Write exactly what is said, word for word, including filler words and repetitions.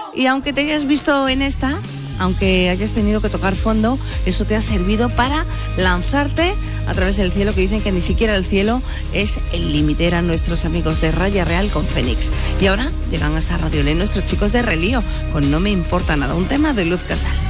Y aunque te hayas visto en estas, aunque hayas tenido que tocar fondo, eso te ha servido para lanzarte a través del cielo, que dicen que ni siquiera el cielo es el límite. Eran nuestros amigos de Raya Real con Fénix. Y ahora llegan hasta Radio L nuestros chicos de Relío con No me importa nada, un tema de Luz Casal.